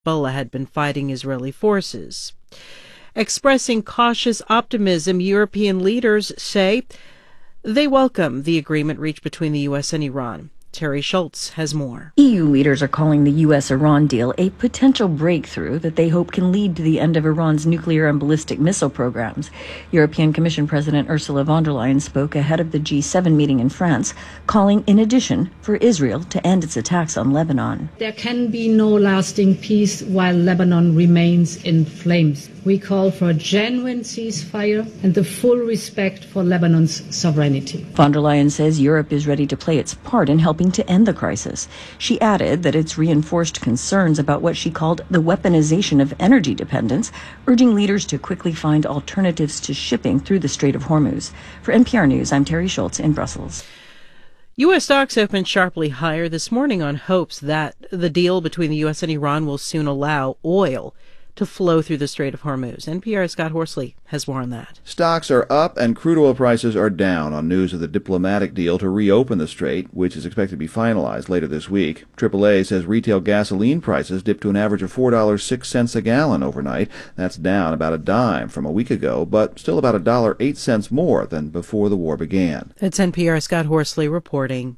Hezbollah had been fighting Israeli forces. Expressing cautious optimism, European leaders say they welcome the agreement reached between the U.S. and Iran. Terry Schultz has more. EU leaders are calling the U.S.-Iran deal a potential breakthrough that they hope can lead to the end of Iran's nuclear and ballistic missile programs. European Commission President Ursula von der Leyen spoke ahead of the G7 meeting in France, calling, in addition, for Israel to end its attacks on Lebanon. There can be no lasting peace while Lebanon remains in flames. We call for a genuine ceasefire and the full respect for Lebanon's sovereignty. Von der Leyen says Europe is ready to play its part in helping to end the crisis. She added that it's reinforced concerns about what she called the weaponization of energy dependence, urging leaders to quickly find alternatives to shipping through the Strait of Hormuz. For NPR News, I'm Terry Schultz in Brussels. U.S. stocks opened sharply higher this morning on hopes that the deal between the U.S. and Iran will soon allow oil to flow through the Strait of Hormuz. NPR's Scott Horsley has more on that. Stocks are up and crude oil prices are down on news of the diplomatic deal to reopen the strait, which is expected to be finalized later this week. AAA says retail gasoline prices dipped to an average of $4.06 a gallon overnight. That's down about a dime from a week ago, but still about $1.08 more than before the war began. It's NPR's Scott Horsley reporting.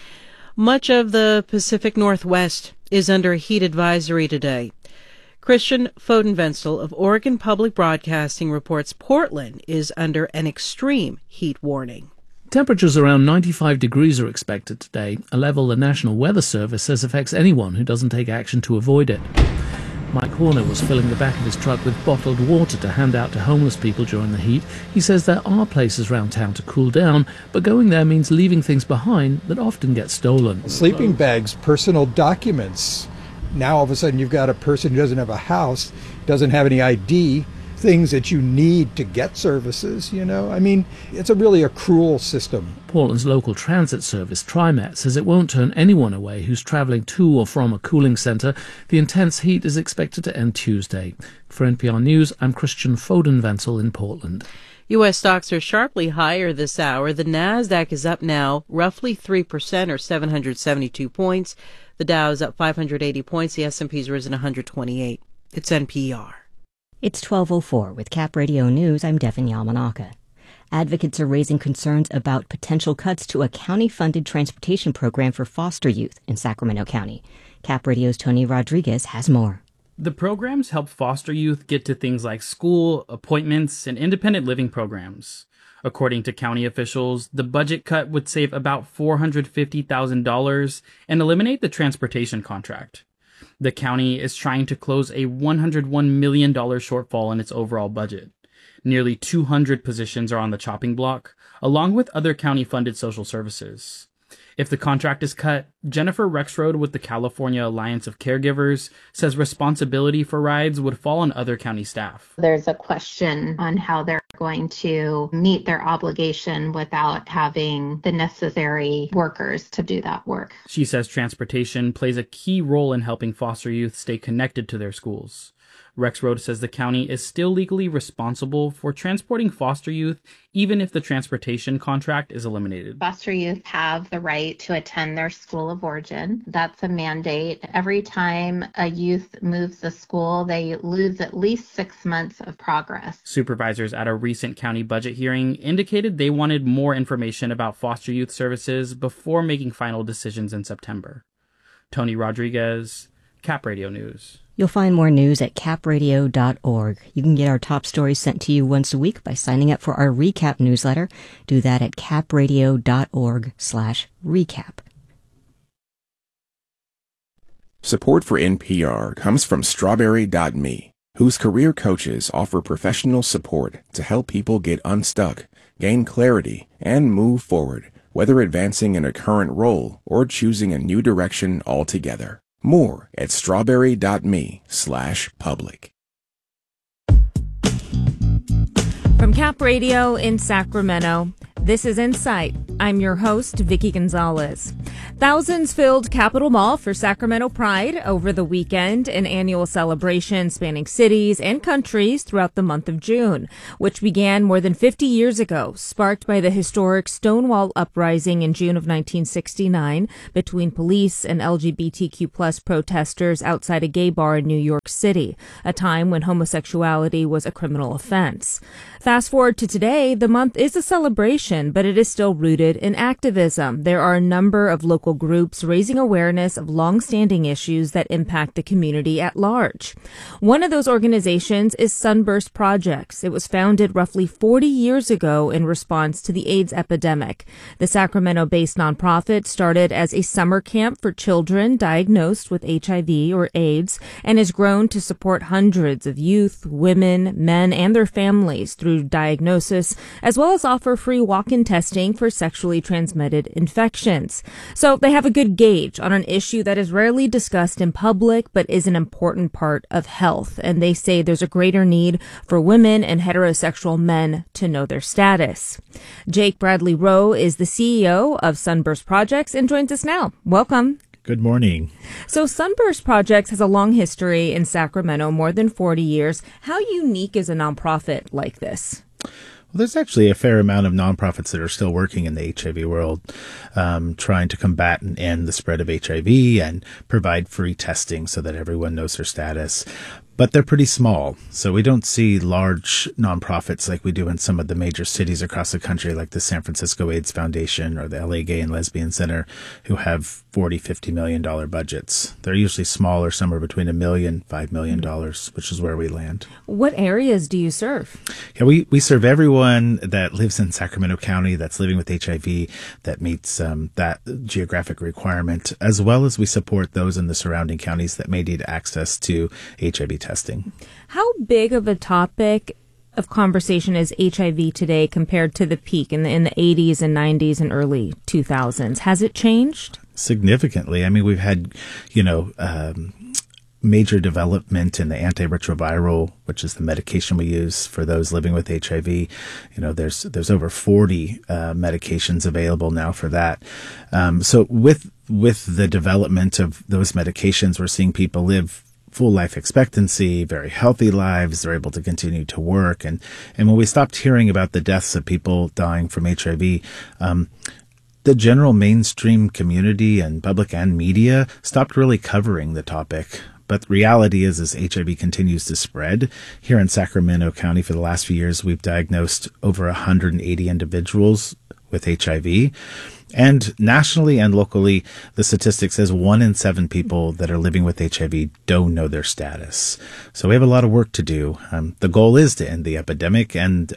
Much of the Pacific Northwest is under a heat advisory today. Christian Fodenvenzel of Oregon Public Broadcasting reports Portland is under an extreme heat warning. Temperatures around 95 degrees are expected today, a level the National Weather Service says affects anyone who doesn't take action to avoid it. Mike Horner was filling the back of his truck with bottled water to hand out to homeless people during the heat. He says there are places around town to cool down, but going there means leaving things behind that often get stolen. Sleeping bags, personal documents. Now all of a sudden you've got a person who doesn't have a house, doesn't have any ID, things that you need to get services, you know. I mean, it's really a cruel system. Portland's local transit service, TriMet, says it won't turn anyone away who's travelling to or from a cooling centre. The intense heat is expected to end Tuesday. For NPR News, I'm Christian Fodenvenzel in Portland. U.S. stocks are sharply higher this hour. The Nasdaq is up now roughly 3% or 772 points. The Dow is up 580 points. The S&P's risen 128. It's NPR. It's 12:04 with Cap Radio News. I'm Devin Yamanaka. Advocates are raising concerns about potential cuts to a county-funded transportation program for foster youth in Sacramento County. Cap Radio's Tony Rodriguez has more. The programs help foster youth get to things like school, appointments, and independent living programs. According to county officials, the budget cut would save about $450,000 and eliminate the transportation contract. The county is trying to close a $101 million shortfall in its overall budget. Nearly 200 positions are on the chopping block, along with other county-funded social services. If the contract is cut, Jennifer Rexroad with the California Alliance of Caregivers says responsibility for rides would fall on other county staff. There's a question on how they're going to meet their obligation without having the necessary workers to do that work. She says transportation plays a key role in helping foster youth stay connected to their schools. Rexroad says the county is still legally responsible for transporting foster youth, even if the transportation contract is eliminated. Foster youth have the right to attend their school of origin. That's a mandate. Every time a youth moves the school, they lose at least 6 months of progress. Supervisors at a recent county budget hearing indicated they wanted more information about foster youth services before making final decisions in September. Tony Rodriguez, Cap Radio News. You'll find more news at capradio.org. You can get our top stories sent to you once a week by signing up for our recap newsletter. Do that at capradio.org/recap. Support for NPR comes from Strawberry.me, whose career coaches offer professional support to help people get unstuck, gain clarity, and move forward, whether advancing in a current role or choosing a new direction altogether. More at strawberry.me/public. From Cap Radio in Sacramento, This is Insight. I'm your host, Vicky Gonzalez. Thousands filled Capitol Mall for Sacramento Pride over the weekend, an annual celebration spanning cities and countries throughout the month of June, which began more than 50 years ago, sparked by the historic Stonewall Uprising in June of 1969 between police and LGBTQ+ protesters outside a gay bar in New York City, a time when homosexuality was a criminal offense. Fast forward to today, the month is a celebration, but it is still rooted in activism. There are a number of local groups raising awareness of long-standing issues that impact the community at large. One of those organizations is Sunburst Projects. It was founded roughly 40 years ago in response to the AIDS epidemic. The Sacramento-based nonprofit started as a summer camp for children diagnosed with HIV or AIDS and has grown to support hundreds of youth, women, men, and their families through diagnosis, as well as offer free walk-in testing for sexually transmitted infections. So they have a good gauge on an issue that is rarely discussed in public, but is an important part of health. And they say there's a greater need for women and heterosexual men to know their status. Jake Bradley Rowe is the CEO of Sunburst Projects and joins us now. Welcome. Good morning. So Sunburst Projects has a long history in Sacramento, more than 40 years. How unique is a nonprofit like this? Well, there's actually a fair amount of nonprofits that are still working in the HIV world, trying to combat and end the spread of HIV and provide free testing so that everyone knows their status. But they're pretty small, so we don't see large nonprofits like we do in some of the major cities across the country, like the San Francisco AIDS Foundation or the LA Gay and Lesbian Center, who have $40-50 million budgets. They're usually smaller, somewhere between $1 million, $5 million, which is where we land. What areas do you serve? Yeah, we serve everyone that lives in Sacramento County that's living with HIV that meets that geographic requirement, as well as we support those in the surrounding counties that may need access to HIV testing. How big of a topic of conversation is HIV today compared to the peak in the 80s and 90s and early 2000s? Has it changed? Significantly. I mean, we've had, major development in the antiretroviral, which is the medication we use for those living with HIV. There's over 40 medications available now for that. So with the development of those medications, we're seeing people live full life expectancy, very healthy lives. They're able to continue to work. And when we stopped hearing about the deaths of people dying from HIV, the general mainstream community and public and media stopped really covering the topic. But the reality is HIV continues to spread. Here in Sacramento County for the last few years, we've diagnosed over 180 individuals with HIV. And nationally and locally, the statistic says 1 in 7 people that are living with HIV don't know their status. So we have a lot of work to do. The goal is to end the epidemic, and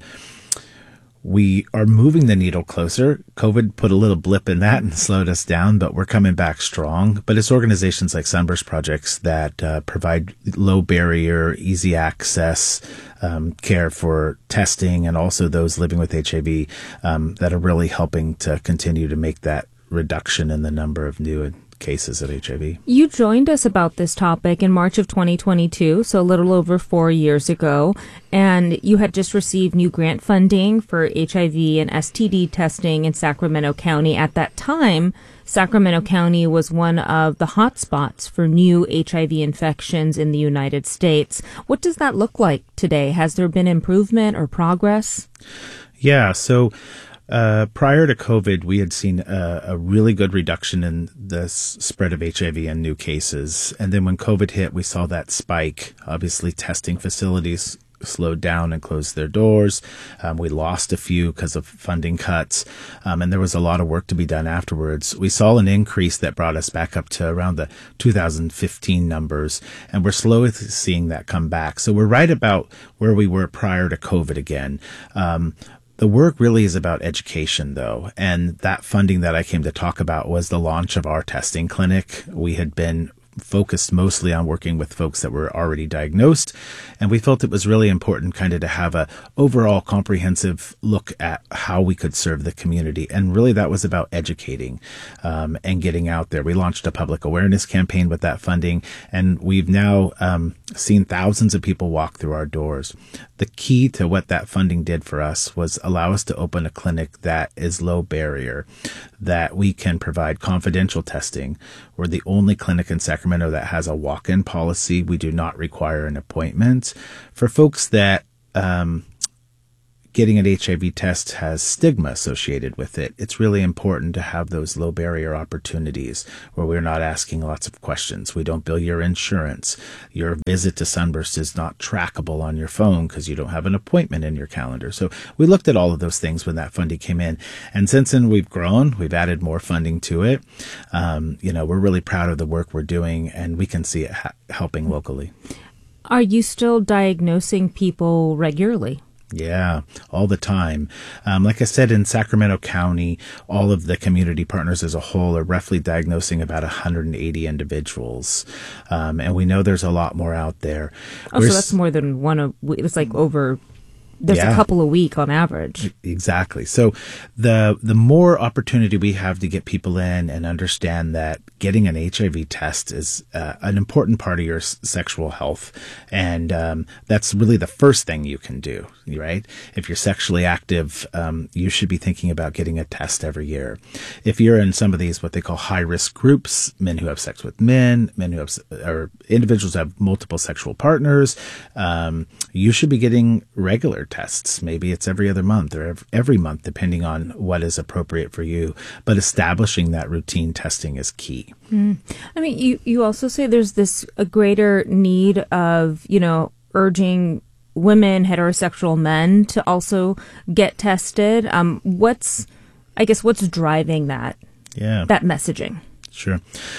we are moving the needle closer. COVID put a little blip in that and slowed us down, but we're coming back strong. But it's organizations like Sunburst Projects that provide low barrier, easy access care for testing, and also those living with HIV that are really helping to continue to make that reduction in the number of new cases of HIV. You joined us about this topic in March of 2022, so a little over 4 years ago, and you had just received new grant funding for HIV and STD testing in Sacramento County. At that time, Sacramento County was one of the hot spots for new HIV infections in the United States. What does that look like today? Has there been improvement or progress? Yeah, so prior to COVID, we had seen a really good reduction in the spread of HIV and new cases. And then when COVID hit, we saw that spike. Obviously, testing facilities slowed down and closed their doors. We lost a few because of funding cuts, and there was a lot of work to be done afterwards. We saw an increase that brought us back up to around the 2015 numbers, and we're slowly seeing that come back. So we're right about where we were prior to COVID again. The work really is about education, though, and that funding that I came to talk about was the launch of our testing clinic. We had been focused mostly on working with folks that were already diagnosed. And we felt it was really important kind of to have a overall comprehensive look at how we could serve the community. And really that was about educating and getting out there. We launched a public awareness campaign with that funding, and we've now seen thousands of people walk through our doors. The key to what that funding did for us was allow us to open a clinic that is low barrier, that we can provide confidential testing. We're the only clinic in Sacramento that has a walk-in policy. We do not require an appointment. For folks that getting an HIV test has stigma associated with it, it's really important to have those low barrier opportunities where we're not asking lots of questions. We don't bill your insurance. Your visit to Sunburst is not trackable on your phone because you don't have an appointment in your calendar. So we looked at all of those things when that funding came in. And since then we've grown, we've added more funding to it. We're really proud of the work we're doing, and we can see it helping locally. Are you still diagnosing people regularly? Yeah, all the time. Like I said, in Sacramento County, all of the community partners as a whole are roughly diagnosing about 180 individuals. And we know there's a lot more out there. So that's more than one. It's like over... There's a couple a week on average. Exactly. So the more opportunity we have to get people in and understand that getting an HIV test is an important part of your sexual health. And that's really the first thing you can do, right? If you're sexually active, you should be thinking about getting a test every year. If you're in some of these, what they call high-risk groups, men who have sex with men who have, or individuals who have multiple sexual partners, you should be getting regular tests. Maybe it's every other month or every month, depending on what is appropriate for you. But establishing that routine testing is key. I mean, you also say there's a greater need of, urging women, heterosexual men to also get tested. What's driving that? Yeah. That messaging? Sure.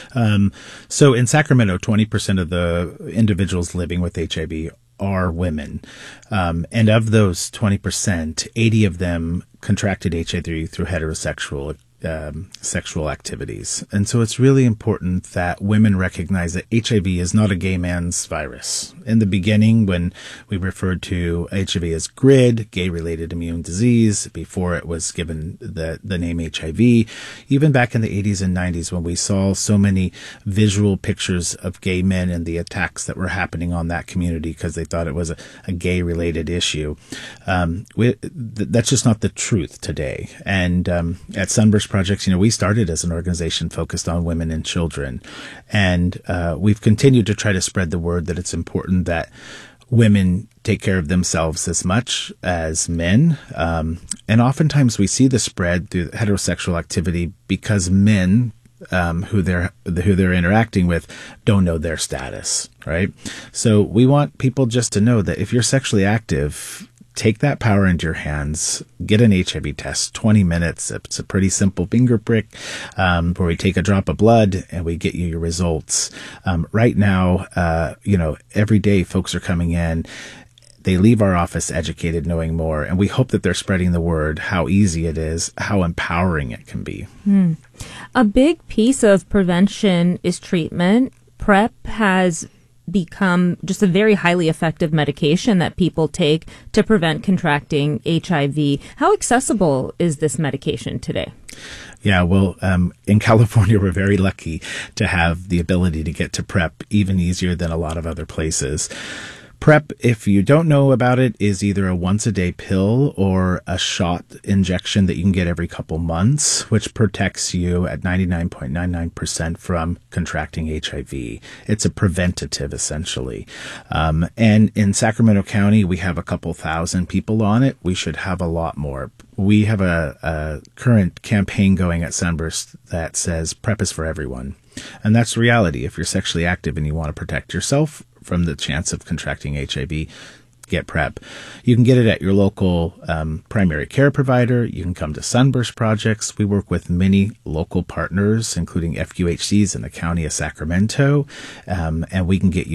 So in Sacramento, 20% of the individuals living with HIV are women. And of those 20%, 80 of them contracted HIV through heterosexual sexual activities. And so it's really important that women recognize that HIV is not a gay man's virus. In the beginning, when we referred to HIV as GRID, gay-related immune disease, before it was given the name HIV, even back in the 80s and 90s when we saw so many visual pictures of gay men and the attacks that were happening on that community because they thought it was a gay-related issue, that's just not the truth today. And at Sunburst Projects, we started as an organization focused on women and children, and we've continued to try to spread the word that it's important that women take care of themselves as much as men. And oftentimes we see the spread through heterosexual activity because men who they're interacting with don't know their status, right? So we want people just to know that if you're sexually active, take that power into your hands, get an HIV test, 20 minutes. It's a pretty simple finger prick where we take a drop of blood and we get you your results. Right now, every day folks are coming in. They leave our office educated, knowing more, and we hope that they're spreading the word, how easy it is, how empowering it can be. A big piece of prevention is treatment. PrEP has become just a very highly effective medication that people take to prevent contracting HIV. How accessible is this medication today? Yeah, well, in California, we're very lucky to have the ability to get to PrEP even easier than a lot of other places. PrEP, if you don't know about it, is either a once-a-day pill or a shot injection that you can get every couple months, which protects you at 99.99% from contracting HIV. It's a preventative, essentially. And in Sacramento County, we have a couple thousand people on it. We should have a lot more. We have a current campaign going at Sunburst that says PrEP is for everyone. And that's the reality. If you're sexually active and you want to protect yourself from the chance of contracting HIV, get PrEP. You can get it at your local primary care provider. You can come to Sunburst Projects. We work with many local partners, including FQHCs in the county of Sacramento, and we can get you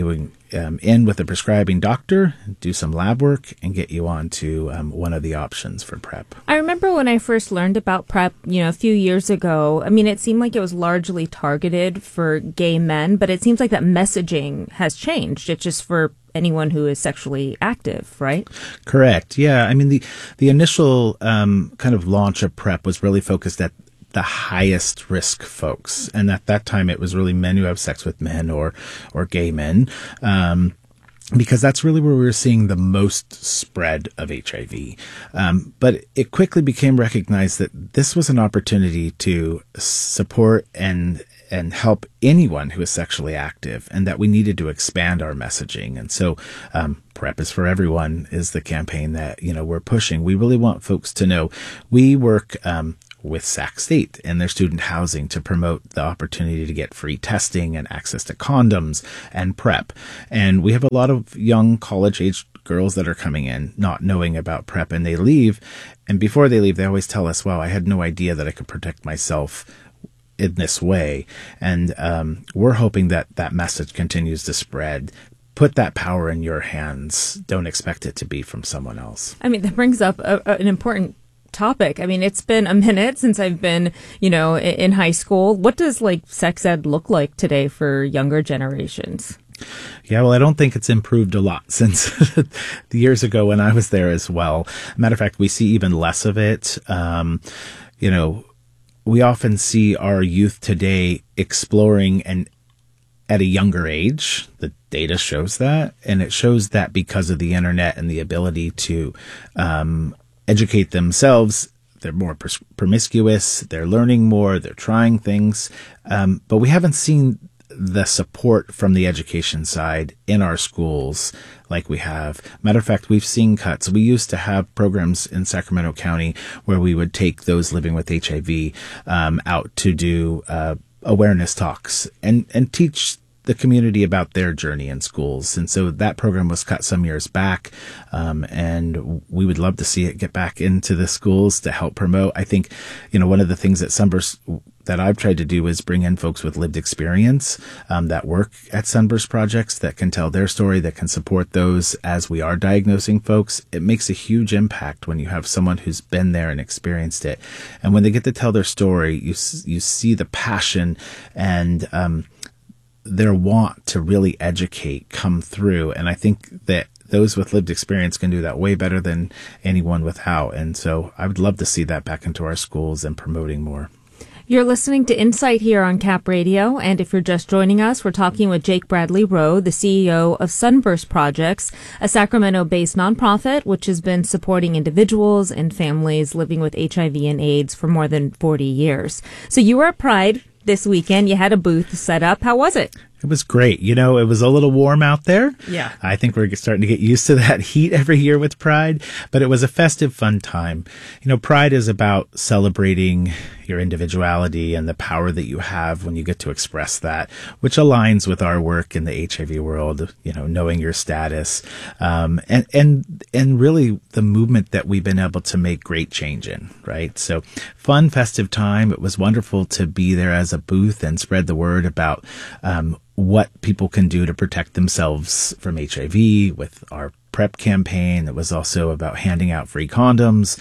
in with a prescribing doctor, do some lab work, and get you on to one of the options for PrEP. I remember when I first learned about PrEP, a few years ago, I mean, it seemed like it was largely targeted for gay men, but it seems like that messaging has changed. It's just for anyone who is sexually active, right? Correct. Yeah. I mean, the initial kind of launch of PrEP was really focused at the highest risk folks. And at that time, it was really men who have sex with men or gay men. Because that's really where we were seeing the most spread of HIV. But it quickly became recognized that this was an opportunity to support and help anyone who is sexually active, and that we needed to expand our messaging. And so, PrEP is for everyone is the campaign that, we're pushing. We really want folks to know we work, with Sac State and their student housing to promote the opportunity to get free testing and access to condoms and PrEP. And we have a lot of young college-age girls that are coming in not knowing about PrEP, and they leave. And before they leave, they always tell us, wow, I had no idea that I could protect myself in this way. And we're hoping that that message continues to spread. Put that power in your hands. Don't expect it to be from someone else. I mean, that brings up an important topic. I mean, it's been a minute since I've been, in high school. What does sex ed look like today for younger generations? Yeah, well, I don't think it's improved a lot since the years ago when I was there as well. Matter of fact, we see even less of it. We often see our youth today exploring and at a younger age. The data shows that, and it shows that because of the internet and the ability to educate themselves, they're more promiscuous, they're learning more, they're trying things, but we haven't seen the support from the education side in our schools like we have. Matter of fact, we've seen cuts. We used to have programs in Sacramento County where we would take those living with HIV out to do awareness talks and teach the community about their journey in schools. And so that program was cut some years back. And we would love to see it get back into the schools to help promote. I think, one of the things that Sunburst that I've tried to do is bring in folks with lived experience that work at Sunburst projects that can tell their story, that can support those as we are diagnosing folks. It makes a huge impact when you have someone who's been there and experienced it. And when they get to tell their story, you see the passion and their want to really educate come through. And I think that those with lived experience can do that way better than anyone without. And so I would love to see that back into our schools and promoting more. You're listening to Insight here on Cap Radio, and if you're just joining us, we're talking with Jake Bradley Rowe, the CEO of Sunburst Projects, a Sacramento-based nonprofit which has been supporting individuals and families living with HIV and AIDS for more than 40 years. So you were at Pride this weekend. You had a booth set up. How was it? It was great. It was a little warm out there. Yeah. I think we're starting to get used to that heat every year with Pride, but it was a festive, fun time. Pride is about celebrating your individuality and the power that you have when you get to express that, which aligns with our work in the HIV world, knowing your status, and really the movement that we've been able to make great change in, right? So fun, festive time. It was wonderful to be there as a booth and spread the word about, what people can do to protect themselves from HIV with our PrEP campaign. It was also about handing out free condoms,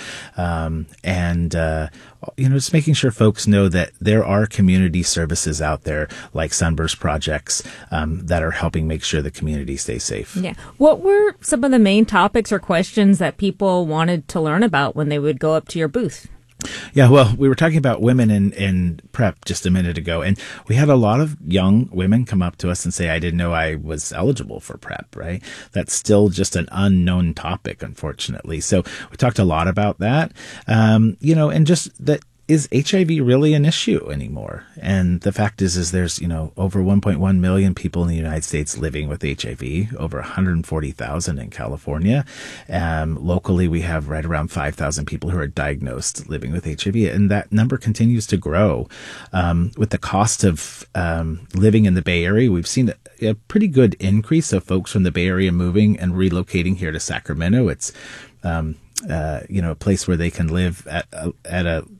and just making sure folks know that there are community services out there like Sunburst Projects that are helping make sure the community stays safe. Yeah. What were some of the main topics or questions that people wanted to learn about when they would go up to your booth? Yeah, well, we were talking about women in PrEP just a minute ago, and we had a lot of young women come up to us and say, I didn't know I was eligible for PrEP, right? That's still just an unknown topic, unfortunately. So we talked a lot about that, and just that, is HIV really an issue anymore? And the fact is there's, over 1.1 million people in the United States living with HIV, over 140,000 in California. Locally, we have right around 5,000 people who are diagnosed living with HIV, and that number continues to grow. With the cost of living in the Bay Area, we've seen a pretty good increase of folks from the Bay Area moving and relocating here to Sacramento. It's a place where they can live at a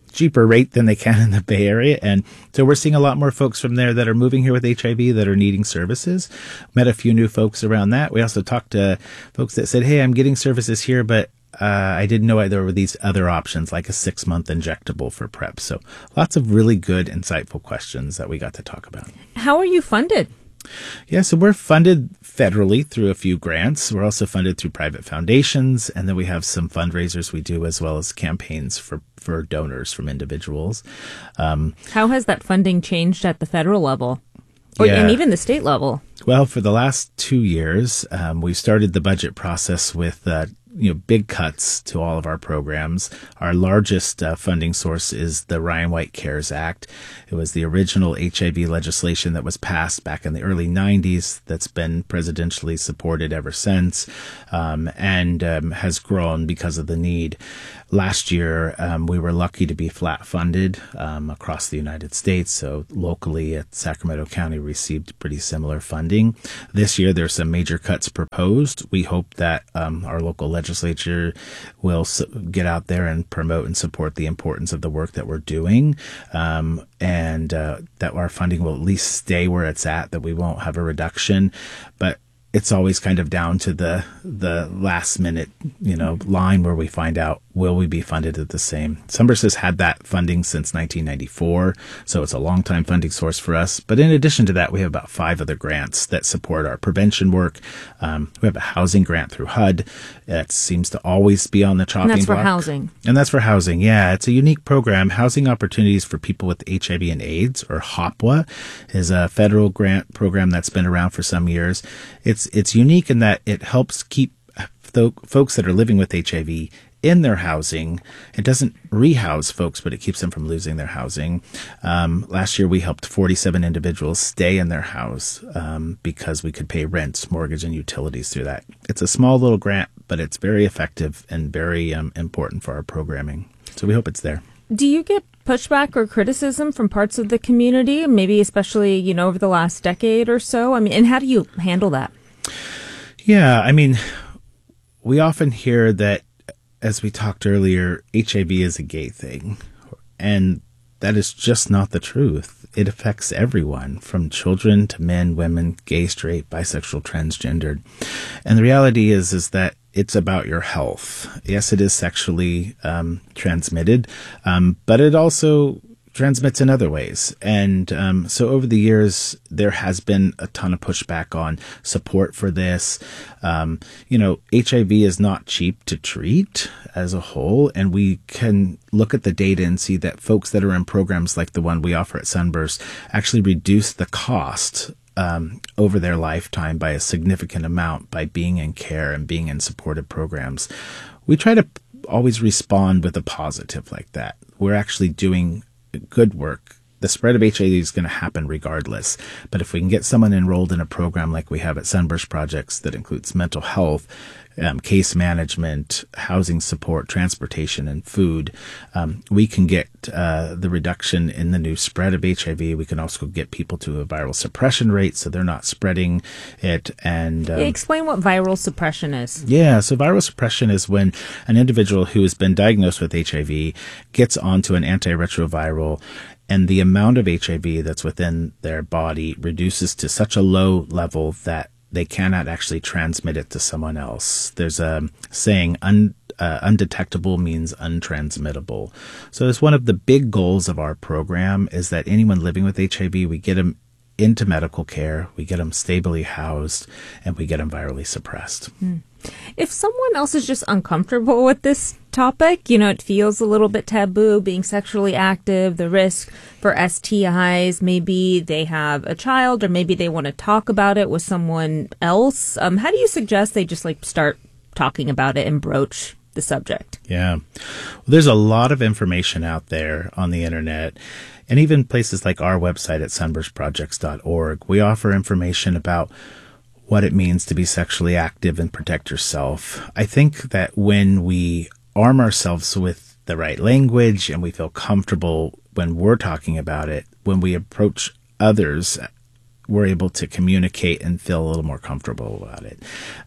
cheaper rate than they can in the Bay Area. And so we're seeing a lot more folks from there that are moving here with HIV that are needing services. Met a few new folks around that. We also talked to folks that said, hey, I'm getting services here, but I didn't know there were these other options like a 6-month injectable for PrEP. So lots of really good, insightful questions that we got to talk about. How are you funded? Yeah, so we're funded federally through a few grants. We're also funded through private foundations, and then we have some fundraisers we do as well as campaigns for donors from individuals. How has that funding changed at the federal level? And even the state level? Well, for the last 2 years, we started the budget process with big cuts to all of our programs. Our largest funding source is the Ryan White CARES Act. It was the original HIV legislation that was passed back in the early 90s that's been presidentially supported ever since, and has grown because of the need. Last year, we were lucky to be flat funded across the United States. So locally at Sacramento County received pretty similar funding. This year, there's some major cuts proposed. We hope that our local legislature will get out there and promote and support the importance of the work that we're doing, and that our funding will at least stay where it's at, that we won't have a reduction. But it's always kind of down to the last minute, line where we find out, will we be funded at the same? Sunburst has had that funding since 1994, so it's a long time funding source for us. But in addition to that, we have about 5 other grants that support our prevention work. We have a housing grant through HUD that seems to always be on the chopping block. And that's for housing. And that's for housing, yeah. It's a unique program. Housing Opportunities for People with HIV and AIDS, or HOPWA, is a federal grant program that's been around for some years. It's unique in that it helps keep folks that are living with HIV in their housing. It doesn't rehouse folks, but it keeps them from losing their housing. Last year, we helped 47 individuals stay in their house because we could pay rent, mortgage, and utilities through that. It's a small little grant, but it's very effective and very important for our programming. So we hope it's there. Do you get pushback or criticism from parts of the community, maybe especially, over the last decade or so? And how do you handle that? Yeah, we often hear that, as we talked earlier, HIV is a gay thing, and that is just not the truth. It affects everyone, from children to men, women, gay, straight, bisexual, transgendered. And the reality is that it's about your health. Yes, it is sexually transmitted, but it also transmits in other ways. And so over the years, there has been a ton of pushback on support for this. HIV is not cheap to treat as a whole, and we can look at the data and see that folks that are in programs like the one we offer at Sunburst actually reduce the cost over their lifetime by a significant amount by being in care and being in supportive programs. We try to always respond with a positive like that. We're actually doing good work. The spread of HIV is going to happen regardless. But if we can get someone enrolled in a program like we have at Sunburst Projects that includes mental health, case management, housing support, transportation, and food, we can get the reduction in the new spread of HIV. We can also get people to a viral suppression rate so they're not spreading it. And explain what viral suppression is. Yeah, so viral suppression is when an individual who has been diagnosed with HIV gets onto an antiretroviral, and the amount of HIV that's within their body reduces to such a low level that they cannot actually transmit it to someone else. There's a saying, undetectable means untransmittable. So it's one of the big goals of our program is that anyone living with HIV, we get them into medical care, we get them stably housed, and we get them virally suppressed. If someone else is just uncomfortable with this topic, it feels a little bit taboo, being sexually active, the risk for STIs, maybe they have a child or maybe they want to talk about it with someone else. How do you suggest they just start talking about it and broach the subject? Yeah. Well, there's a lot of information out there on the internet, and even places like our website at sunburstprojects.org. We offer information about what it means to be sexually active and protect yourself. I think that when we arm ourselves with the right language and we feel comfortable when we're talking about it, when we approach others, we're able to communicate and feel a little more comfortable about it.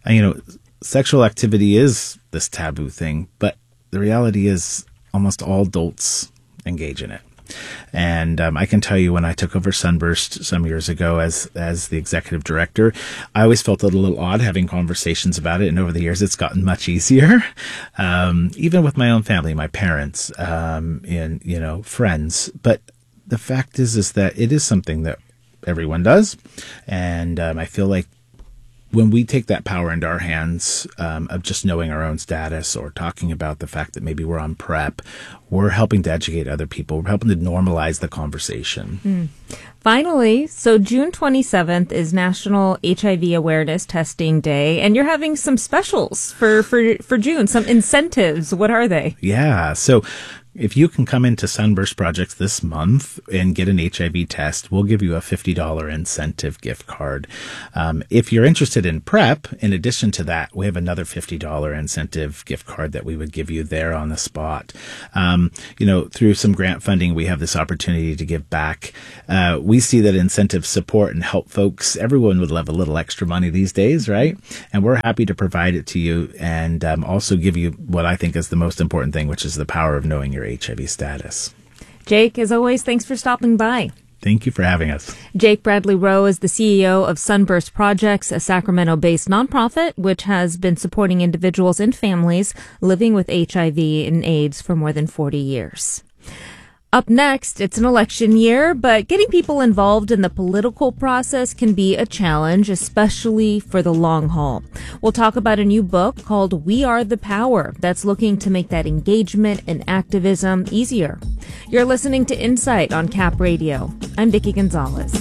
Sexual activity is this taboo thing, but the reality is almost all adults engage in it. And I can tell you, when I took over Sunburst some years ago as the executive director, I always felt it a little odd having conversations about it. And over the years, it's gotten much easier, even with my own family, my parents, and friends. But the fact is that it is something that everyone does, and I feel like when we take that power into our hands, of just knowing our own status or talking about the fact that maybe we're on PrEP, we're helping to educate other people. We're helping to normalize the conversation. Finally, so June 27th is National HIV Awareness Testing Day, and you're having some specials for June, some incentives. What are they? Yeah, so if you can come into Sunburst Projects this month and get an HIV test, we'll give you a $50 incentive gift card. If you're interested in PrEP, in addition to that, we have another $50 incentive gift card that we would give you there on the spot. Through some grant funding, we have this opportunity to give back. We see that incentives support and help folks. Everyone would love a little extra money these days, right? And we're happy to provide it to you, and also give you what I think is the most important thing, which is the power of knowing your HIV status. Jake, as always, thanks for stopping by. Thank you for having us. Jake Bradley Rowe is the CEO of Sunburst Projects, a Sacramento-based nonprofit which has been supporting individuals and families living with HIV and AIDS for more than 40 years. Up next, it's an election year, but getting people involved in the political process can be a challenge, especially for the long haul. We'll talk about a new book called We Are the Power that's looking to make that engagement and activism easier. You're listening to Insight on Cap Radio. I'm Vicki Gonzalez.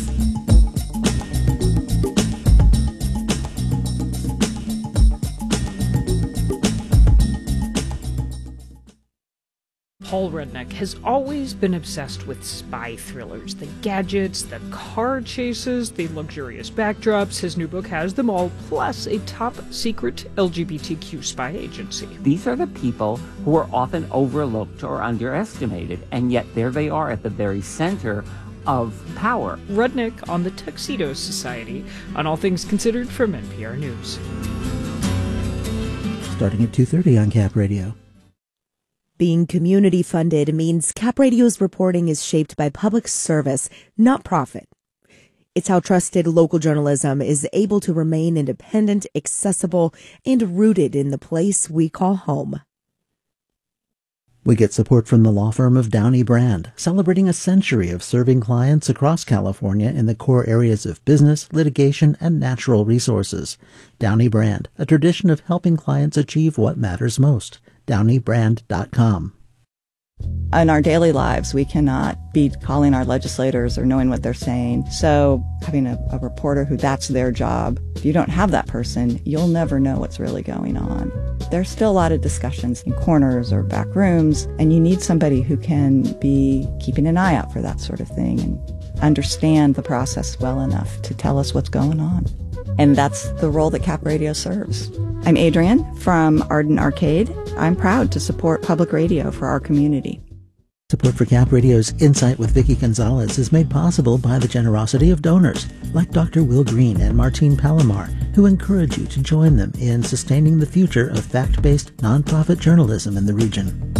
Paul Rudnick has always been obsessed with spy thrillers, the gadgets, the car chases, the luxurious backdrops. His new book has them all, plus a top-secret LGBTQ spy agency. These are the people who are often overlooked or underestimated, and yet there they are at the very center of power. Rudnick on the Tuxedo Society, on All Things Considered from NPR News. Starting at 2:30 on Cap Radio. Being community funded means Cap Radio's reporting is shaped by public service, not profit. It's how trusted local journalism is able to remain independent, accessible, and rooted in the place we call home. We get support from the law firm of Downey Brand, celebrating a century of serving clients across California in the core areas of business, litigation, and natural resources. Downey Brand, a tradition of helping clients achieve what matters most. DowneyBrand.com. In our daily lives, we cannot be calling our legislators or knowing what they're saying. So having a reporter who that's their job, if you don't have that person, you'll never know what's really going on. There's still a lot of discussions in corners or back rooms, and you need somebody who can be keeping an eye out for that sort of thing and understand the process well enough to tell us what's going on. And that's the role that Cap Radio serves. I'm Adrienne from Arden Arcade. I'm proud to support public radio for our community. Support for Cap Radio's Insight with Vicki Gonzalez is made possible by the generosity of donors like Dr. Will Green and Martine Palomar, who encourage you to join them in sustaining the future of fact-based nonprofit journalism in the region.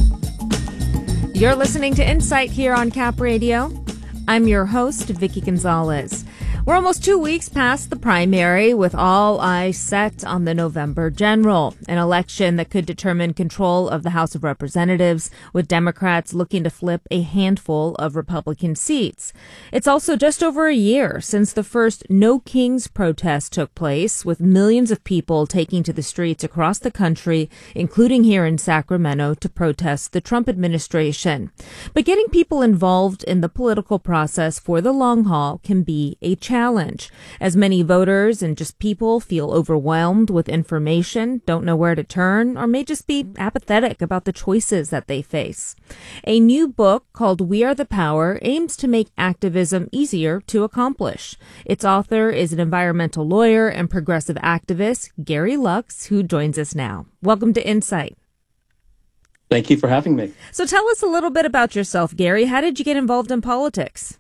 You're listening to Insight here on Cap Radio. I'm your host, Vicki Gonzalez. We're almost 2 weeks past the primary, with all eyes set on the November general, an election that could determine control of the House of Representatives, with Democrats looking to flip a handful of Republican seats. It's also just over a year since the first No Kings protest took place, with millions of people taking to the streets across the country, including here in Sacramento, to protest the Trump administration. But getting people involved in the political process for the long haul can be a challenge, as many voters and just people feel overwhelmed with information, don't know where to turn, or may just be apathetic about the choices that they face. A new book called We Are the Power aims to make activism easier to accomplish. Its author is an environmental lawyer and progressive activist, Gary Lux, who joins us now. Welcome to Insight. Thank you for having me. So tell us a little bit about yourself, Gary. How did you get involved in politics?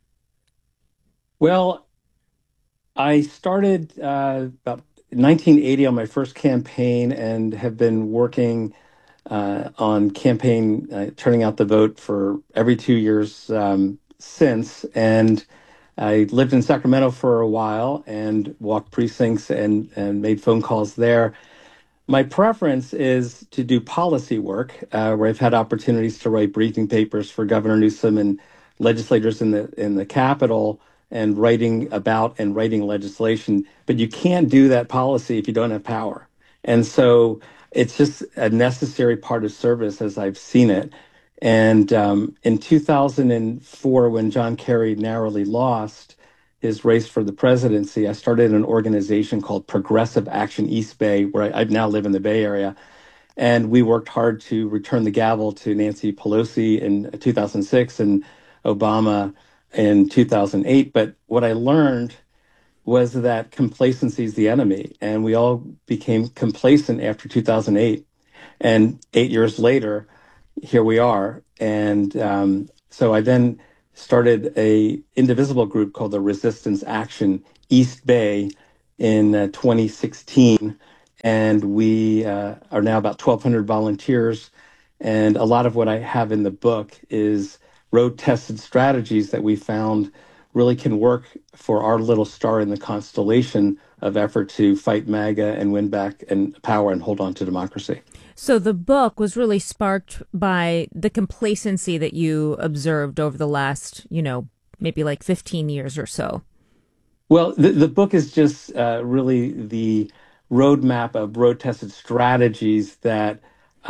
Well, I started about 1980 on my first campaign and have been working on campaign turning out the vote for every 2 years since. And I lived in Sacramento for a while and walked precincts and made phone calls there. My preference is to do policy work, where I've had opportunities to write briefing papers for Governor Newsom and legislators in the Capitol, and writing about and writing legislation. But you can't do that policy if you don't have power. And so it's just a necessary part of service as I've seen it. And in 2004, when John Kerry narrowly lost his race for the presidency, I started an organization called Progressive Action East Bay, where I now live in the Bay Area. And we worked hard to return the gavel to Nancy Pelosi in 2006 and Obama in 2008. But what I learned was that complacency is the enemy. And we all became complacent after 2008. And 8 years later, here we are. And so I then started a indivisible group called the Resistance Action East Bay in 2016. And we are now about 1,200 volunteers. And a lot of what I have in the book is road-tested strategies that we found really can work for our little star in the constellation of effort to fight MAGA and win back and power and hold on to democracy. So the book was really sparked by the complacency that you observed over the last, maybe like 15 years or so. Well, the book is just really the roadmap of road-tested strategies that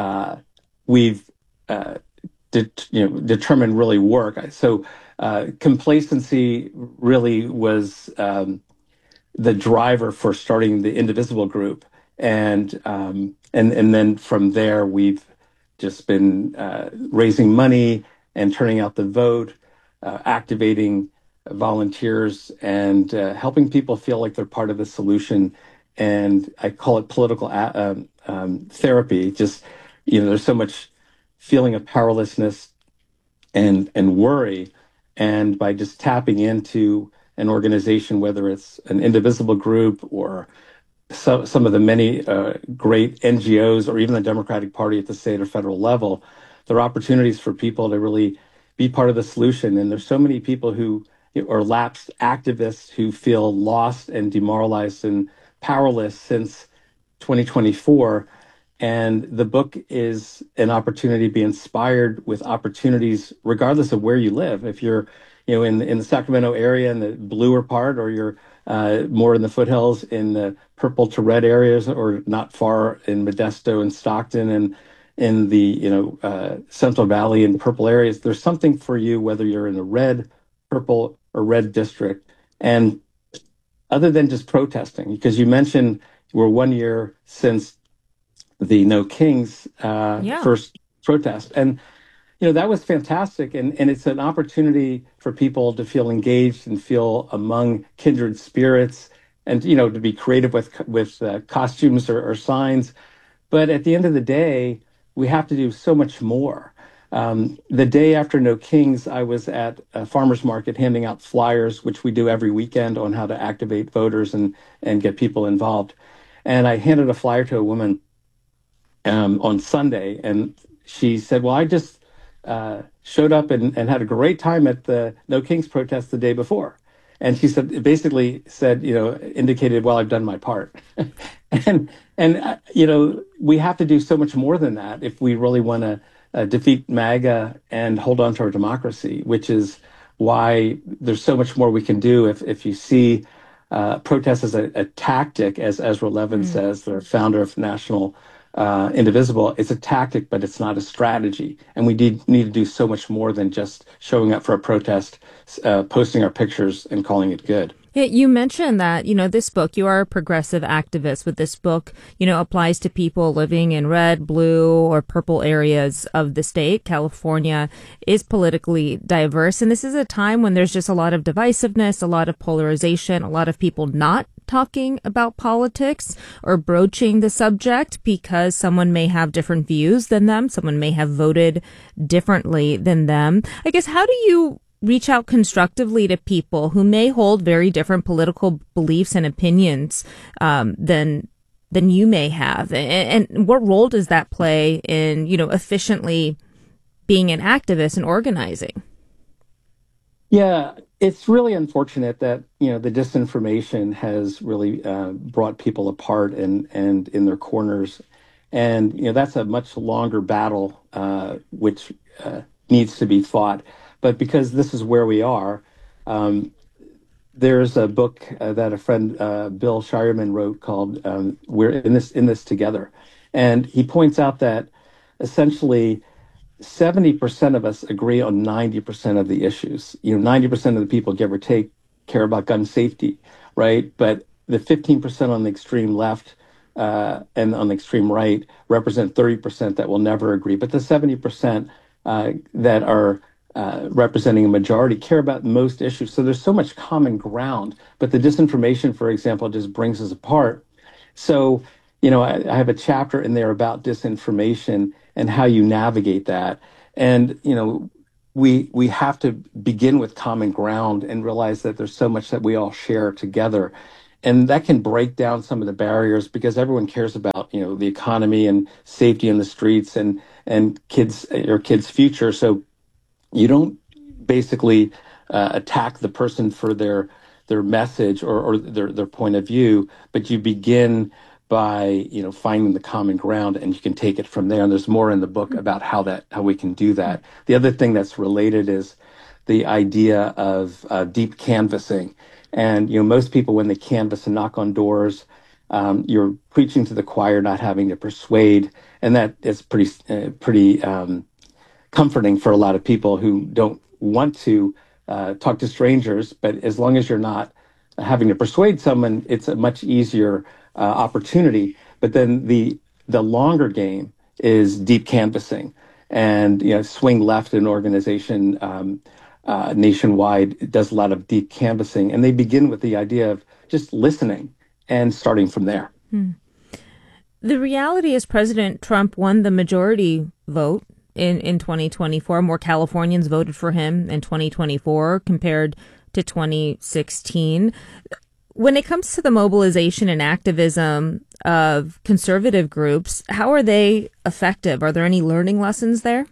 we've determined really work. So complacency really was the driver for starting the Indivisible group. And then from there, we've just been raising money and turning out the vote, activating volunteers, and helping people feel like they're part of the solution. And I call it political therapy. Just, there's so much feeling of powerlessness and worry. And by just tapping into an organization, whether it's an Indivisible group or some of the many great NGOs or even the Democratic Party at the state or federal level, there are opportunities for people to really be part of the solution. And there's so many people who are lapsed activists who feel lost and demoralized and powerless since 2024. And the book is an opportunity to be inspired with opportunities, regardless of where you live. If you're, in the Sacramento area in the bluer part, or you're more in the foothills in the purple to red areas, or not far in Modesto and Stockton, and in the Central Valley and purple areas, there's something for you, whether you're in a red, purple, or red district. And other than just protesting, because you mentioned we're 1 year since the No Kings first protest. And, that was fantastic. And it's an opportunity for people to feel engaged and feel among kindred spirits, and, to be creative with costumes or signs. But at the end of the day, we have to do so much more. The day after No Kings, I was at a farmer's market handing out flyers, which we do every weekend, on how to activate voters and get people involved. And I handed a flyer to a woman on Sunday, and she said, well, I just showed up and had a great time at the No Kings protest the day before. And she said, indicated, well, I've done my part. and we have to do so much more than that if we really want to defeat MAGA and hold on to our democracy, which is why there's so much more we can do. If you see protests as a tactic, as Ezra Levin says, the founder of National Indivisible, it's a tactic, but it's not a strategy. And we need to do so much more than just showing up for a protest, posting our pictures and calling it good. Yeah, you mentioned that, this book, you are a progressive activist, but this book, applies to people living in red, blue, or purple areas of the state. California is politically diverse, and this is a time when there's just a lot of divisiveness, a lot of polarization, a lot of people not talking about politics or broaching the subject because someone may have different views than them, someone may have voted differently than them. I guess, how do you reach out constructively to people who may hold very different political beliefs and opinions than than you may have. And what role does that play in, efficiently being an activist and organizing? Yeah, it's really unfortunate that, the disinformation has really brought people apart and in their corners. And, that's a much longer battle, which needs to be fought. But because this is where we are, there's a book that a friend, Bill Shireman, wrote called "We're in this together," and he points out that essentially 70% of us agree on 90% of the issues. 90% of the people, give or take, care about gun safety, right? But the 15% on the extreme left and on the extreme right represent 30% that will never agree. But the 70% that are representing a majority care about most issues. So there's so much common ground, but the disinformation, for example, just brings us apart. So, I have a chapter in there about disinformation and how you navigate that. And, we have to begin with common ground and realize that there's so much that we all share together. And that can break down some of the barriers because everyone cares about, the economy and safety in the streets and kids' future. So you don't basically attack the person for their message or their point of view, but you begin by finding the common ground, and you can take it from there. And there's more in the book about how we can do that. The other thing that's related is the idea of deep canvassing. And most people, when they canvass and knock on doors, you're preaching to the choir, not having to persuade, and that is pretty comforting for a lot of people who don't want to talk to strangers. But as long as you're not having to persuade someone, it's a much easier opportunity. But then the longer game is deep canvassing, and Swing Left, an organization nationwide, does a lot of deep canvassing, and they begin with the idea of just listening and starting from there. The reality is President Trump won the majority vote in 2024. More Californians voted for him in 2024 compared to 2016. When it comes to the mobilization and activism of conservative groups, how are they effective? Are there any learning lessons there?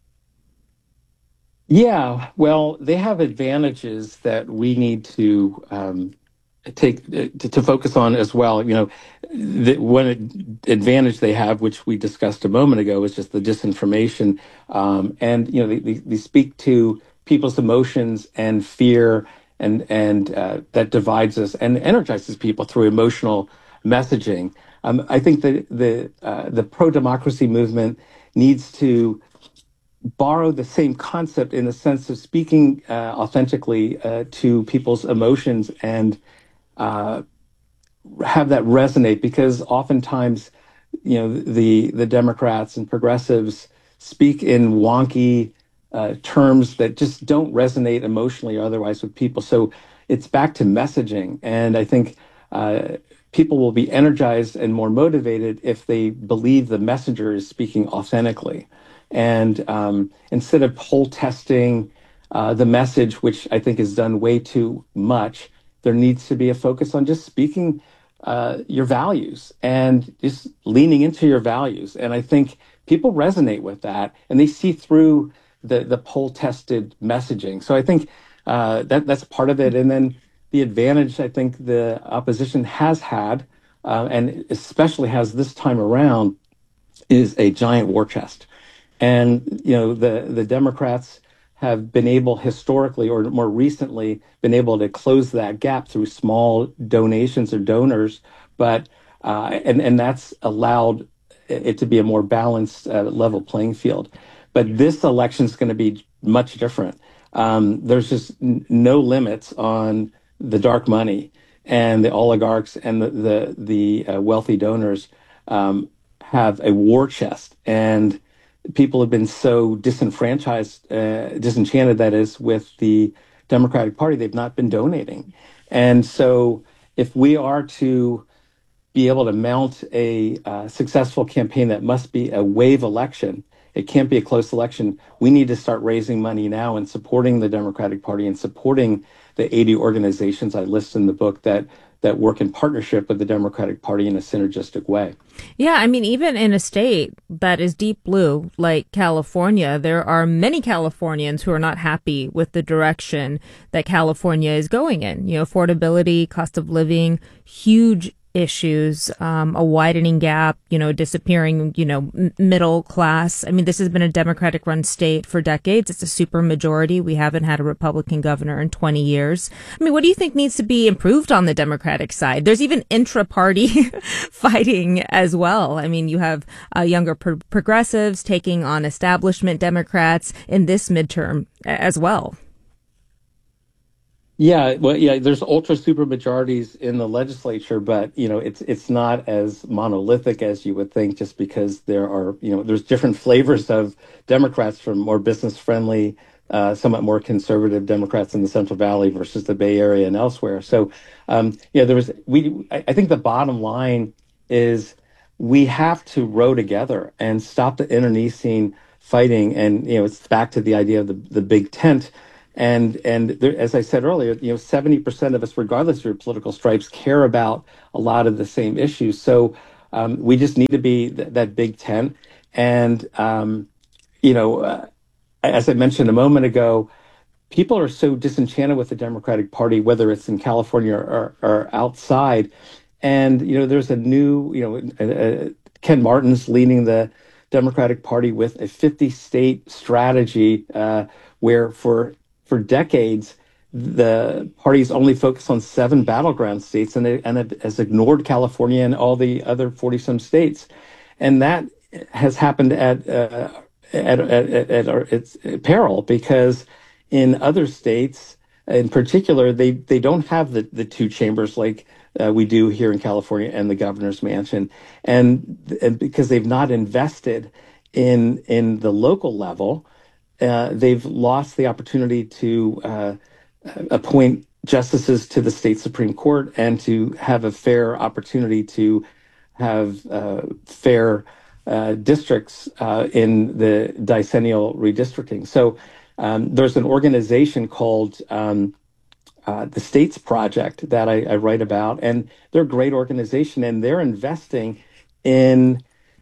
Yeah, well, they have advantages that we need to take to focus on as well. One advantage they have, which we discussed a moment ago, is just the disinformation, and they speak to people's emotions and fear, and that divides us and energizes people through emotional messaging. I think that the pro-democracy movement needs to borrow the same concept in the sense of speaking authentically to people's emotions and have that resonate, because oftentimes, the Democrats and progressives speak in wonky terms that just don't resonate emotionally or otherwise with people. So it's back to messaging. And I think people will be energized and more motivated if they believe the messenger is speaking authentically. And instead of poll testing the message, which I think is done way too much, there needs to be a focus on just speaking your values and just leaning into your values. And I think people resonate with that, and they see through the poll tested messaging. So I think that's part of it. And then the advantage I think the opposition has had, and especially has this time around, is a giant war chest. And the Democrats have been able historically, or more recently, been able to close that gap through small donations or donors, but and that's allowed it to be a more balanced, level playing field. But this election is going to be much different. There's just no limits on the dark money, and the oligarchs and the wealthy donors have a war chest, and people have been so disenchanted, that is, with the Democratic Party, they've not been donating. And so if we are to be able to mount a successful campaign that must be a wave election, it can't be a close election, we need to start raising money now and supporting the Democratic Party and supporting the 80 organizations I list in the book that that work in partnership with the Democratic Party in a synergistic way. Yeah, I mean, even in a state that is deep blue like California, there are many Californians who are not happy with the direction that California is going in. You know, affordability, cost of living, huge issues, a widening gap, you know, disappearing, you know, middle class. I mean, this has been a Democratic run state for decades. It's a super majority. We haven't had a Republican governor in 20 years. I mean, what do you think needs to be improved on the Democratic side? There's even intra-party fighting as well. I mean, you have younger progressives taking on establishment Democrats in this midterm as well. Yeah, well, yeah, there's ultra super majorities in the legislature, but you know, it's not as monolithic as you would think, just because there are, you know, there's different flavors of Democrats, from more business friendly, somewhat more conservative Democrats in the Central Valley versus the Bay Area and elsewhere. So, yeah, I think the bottom line is we have to row together and stop the internecine fighting, and you know, it's back to the idea of the big tent. And there, as I said earlier, you know, 70% of us, regardless of your political stripes, care about a lot of the same issues. So we just need to be that big tent. And, you know, as I mentioned a moment ago, people are so disenchanted with the Democratic Party, whether it's in California or outside. And, you know, there's a new, you know, Ken Martin's leading the Democratic Party with a 50-state strategy where for decades, the party's only focused on 7 battleground states, and it has ignored California and all the other 40-some states. And that has happened at its peril, because in other states, in particular, they don't have the 2 chambers like we do here in California and the governor's mansion. And because they've not invested in the local level, they've lost the opportunity to appoint justices to the state Supreme Court and to have a fair opportunity to have fair districts in the decennial redistricting. So there's an organization called the States Project that I write about, and they're a great organization, and they're investing in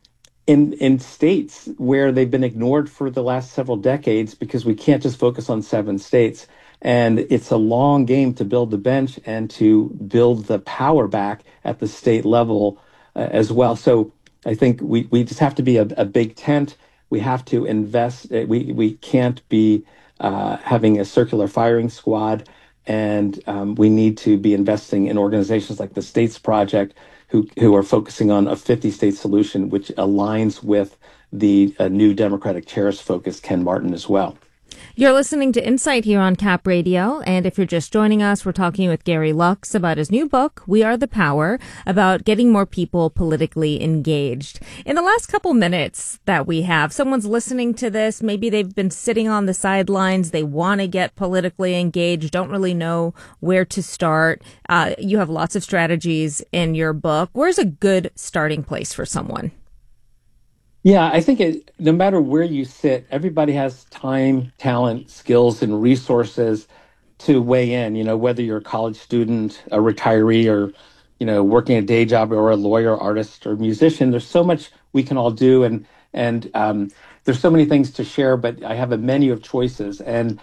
states where they've been ignored for the last several decades, because we can't just focus on 7 states. And it's a long game to build the bench and to build the power back at the state level as well. So I think we just have to be a big tent. We have to invest. We can't be having a circular firing squad. And we need to be investing in organizations like the States Project, who are focusing on a 50-state solution, which aligns with the new Democratic chair's focus, Ken Martin, as well. You're listening to Insight here on Cap Radio, and if you're just joining us, we're talking with Gary Lux about his new book, We Are the Power, about getting more people politically engaged. In the last couple minutes that we have, someone's listening to this, maybe they've been sitting on the sidelines, they want to get politically engaged, don't really know where to start. You have lots of strategies in your book. Where's a good starting place for someone? Yeah, I think no matter where you sit, everybody has time, talent, skills, and resources to weigh in. You know, whether you're a college student, a retiree, or, you know, working a day job, or a lawyer, artist, or musician, there's so much we can all do, and there's so many things to share. But I have a menu of choices, and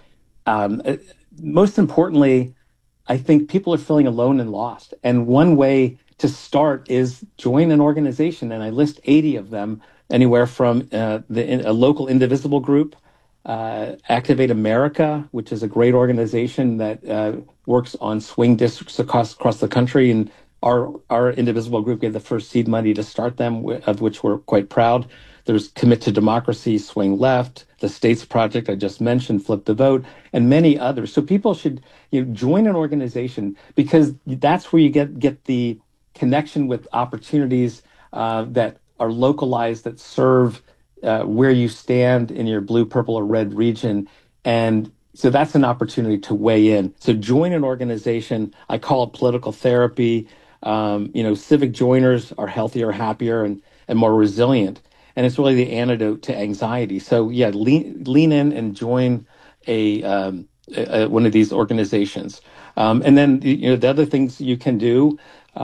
most importantly, I think people are feeling alone and lost. And one way to start is join an organization, and I list 80 of them. Anywhere from a local indivisible group, Activate America, which is a great organization that works on swing districts across the country. And our indivisible group gave the first seed money to start them, of which we're quite proud. There's Commit to Democracy, Swing Left, the States Project I just mentioned, Flip the Vote, and many others. So people should join an organization, because that's where you get the connection with opportunities that are localized, that serve where you stand in your blue, purple, or red region. And so that's an opportunity to weigh in. So join an organization. I call it political therapy. Civic joiners are healthier, happier, and more resilient. And it's really the antidote to anxiety. So yeah, lean in and join a organizations. And then the other things you can do,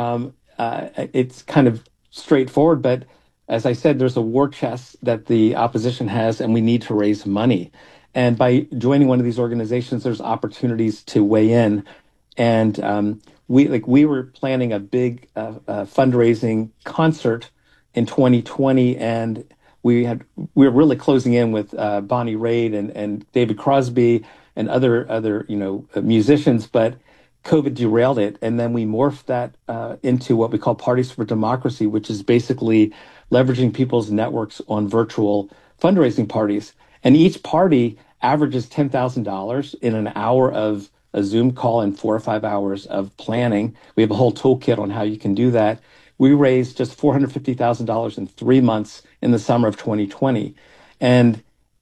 it's kind of straightforward, but as I said, there's a war chest that the opposition has, and we need to raise money. And by joining one of these organizations, there's opportunities to weigh in. And we were planning a big fundraising concert in 2020, and we were really closing in with Bonnie Raitt and David Crosby and other musicians, but COVID derailed it, and then we morphed that into what we call Parties for Democracy, which is basically leveraging people's networks on virtual fundraising parties. And each party averages $10,000 in an hour of a Zoom call and 4 or 5 hours of planning. We have a whole toolkit on how you can do that. We raised just $450,000 in 3 months in the summer of 2020. And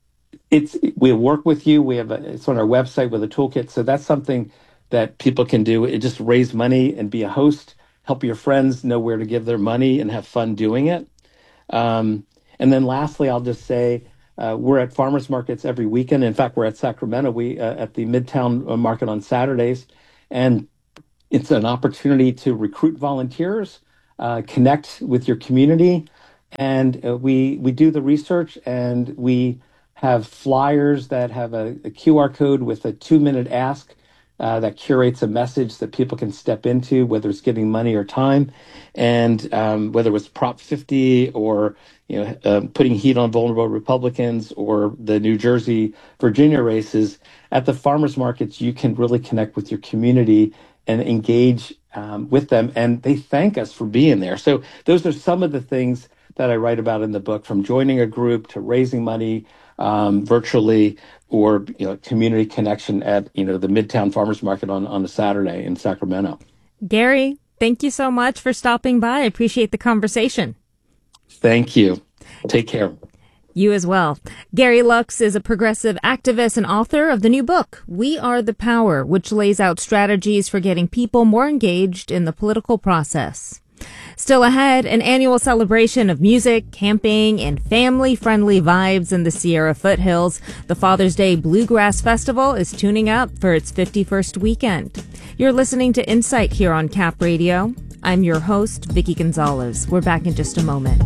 we work with you. It's on our website with a toolkit. So that's something that people can do. It just raise money and be a host, help your friends know where to give their money and have fun doing it. And then lastly, I'll just say, we're at farmers markets every weekend. In fact, we're at Sacramento. We at the Midtown Market on Saturdays, and it's an opportunity to recruit volunteers, connect with your community, and we do the research, and we have flyers that have a QR code with a 2-minute ask that curates a message that people can step into, whether it's giving money or time, and whether it was Prop 50 or putting heat on vulnerable Republicans or the New Jersey, Virginia races. At the farmers markets, you can really connect with your community and engage with them, and they thank us for being there. So those are some of the things that I write about in the book, from joining a group to raising money virtually, or community connection at the Midtown Farmers Market on a Saturday in Sacramento. Gary, thank you so much for stopping by. I appreciate the conversation. Thank you. Take care. You as well. Gary Lux is a progressive activist and author of the new book, We Are the Power, which lays out strategies for getting people more engaged in the political process. Still ahead, an annual celebration of music, camping, and family-friendly vibes in the Sierra foothills. The Father's Day Bluegrass Festival is tuning up for its 51st weekend. You're listening to Insight here on Cap Radio. I'm your host, Vicky Gonzalez. We're back in just a moment.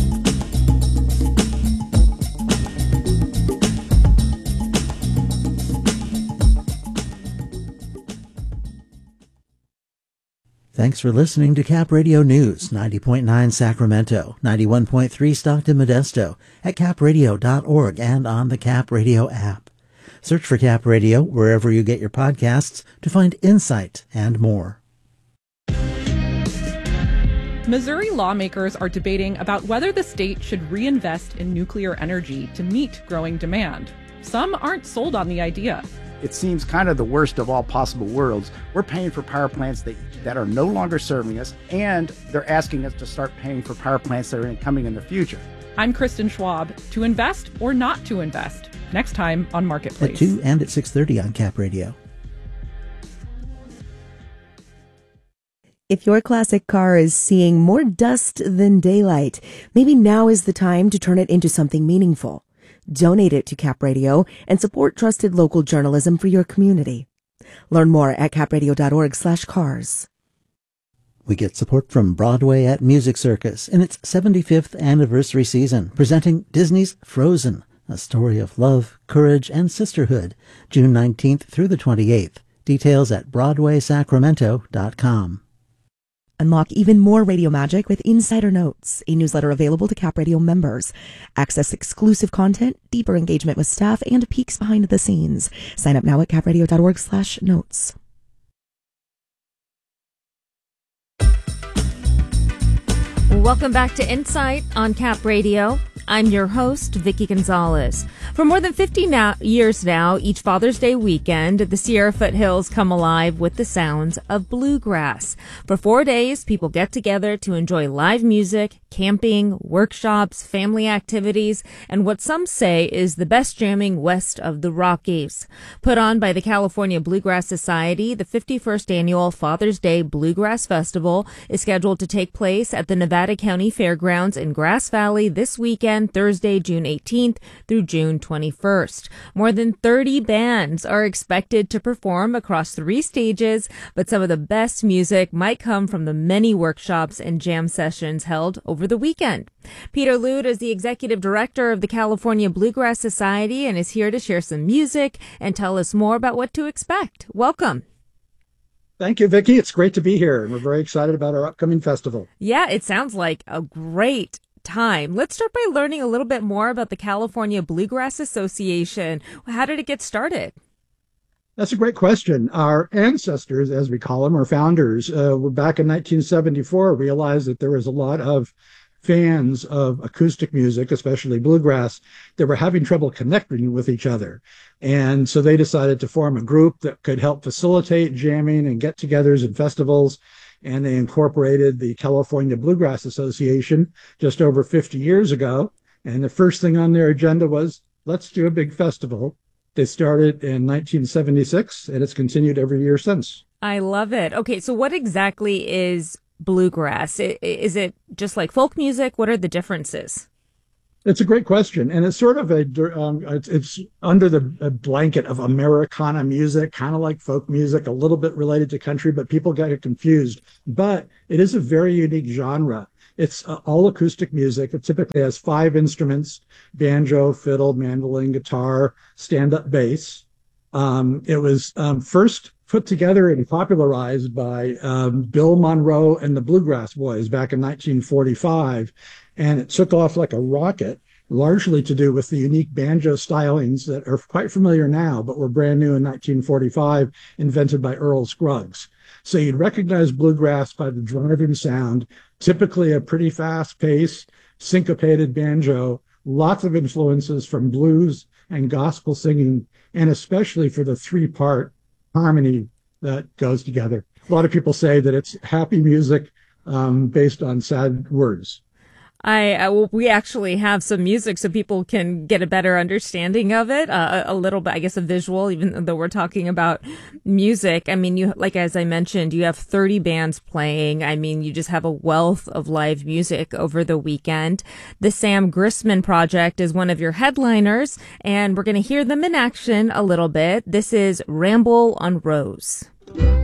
Thanks for listening to Cap Radio News, 90.9 Sacramento, 91.3 Stockton Modesto, at capradio.org and on the Cap Radio app. Search for Cap Radio wherever you get your podcasts to find insight and more. Missouri lawmakers are debating about whether the state should reinvest in nuclear energy to meet growing demand. Some aren't sold on the idea. It seems kind of the worst of all possible worlds. We're paying for power plants that are no longer serving us, and they're asking us to start paying for power plants that are coming in the future. I'm Kristen Schwab. To invest or not to invest? Next time on Marketplace. At 2 and at 6:30 on Cap Radio. If your classic car is seeing more dust than daylight, maybe now is the time to turn it into something meaningful. Donate it to Cap Radio and support trusted local journalism for your community. Learn more at capradio.org/cars. We get support from Broadway at Music Circus in its 75th anniversary season, presenting Disney's Frozen, a story of love, courage, and sisterhood, June 19th through the 28th. Details at BroadwaySacramento.com. Unlock even more radio magic with Insider Notes, a newsletter available to Cap Radio members. Access exclusive content, deeper engagement with staff, and peeks behind the scenes. Sign up now at capradio.org/notes. Welcome back to Insight on Cap Radio. I'm your host, Vicky Gonzalez. For more than 50 years now, each Father's Day weekend, the Sierra foothills come alive with the sounds of bluegrass. For 4 days, people get together to enjoy live music, camping, workshops, family activities, and what some say is the best jamming west of the Rockies. Put on by the California Bluegrass Society, the 51st annual Father's Day Bluegrass Festival is scheduled to take place at the Nevada Nevada County Fairgrounds in Grass Valley this weekend, Thursday, June 18th through June 21st. More than 30 bands are expected to perform across 3 stages, but some of the best music might come from the many workshops and jam sessions held over the weekend. Peter Lude is the executive director of the California Bluegrass Society and is here to share some music and tell us more about what to expect. Welcome. Thank you, Vicki. It's great to be here, and we're very excited about our upcoming festival. Yeah, it sounds like a great time. Let's start by learning a little bit more about the California Bluegrass Association. How did it get started? That's a great question. Our ancestors, as we call them, our founders, were back in 1974, realized that there was a lot of fans of acoustic music, especially bluegrass, that were having trouble connecting with each other. And so they decided to form a group that could help facilitate jamming and get-togethers and festivals. And they incorporated the California Bluegrass Association just over 50 years ago. And the first thing on their agenda was, let's do a big festival. They started in 1976, and it's continued every year since. I love it. Okay, so what exactly is bluegrass? Is it just like folk music? What are the differences? It's a great question, and it's sort of it's under the blanket of Americana music, kind of like folk music, a little bit related to country, but people get confused. But it is a very unique genre. It's all acoustic music. It typically has 5 instruments: banjo, fiddle, mandolin, guitar, stand-up bass. It was first put together and popularized by Bill Monroe and the Bluegrass Boys back in 1945. And it took off like a rocket, largely to do with the unique banjo stylings that are quite familiar now, but were brand new in 1945, invented by Earl Scruggs. So you'd recognize bluegrass by the driving sound, typically a pretty fast pace, syncopated banjo, lots of influences from blues and gospel singing, and especially for the 3-part harmony that goes together. A lot of people say that it's happy music based on sad words. We actually have some music so people can get a better understanding of it, a little bit, I guess, a visual, even though we're talking about music. I mean, as I mentioned, you have 30 bands playing. I mean, you just have a wealth of live music over the weekend. The Sam Grissman Project is one of your headliners, and we're going to hear them in action a little bit. This is Ramble on Rose.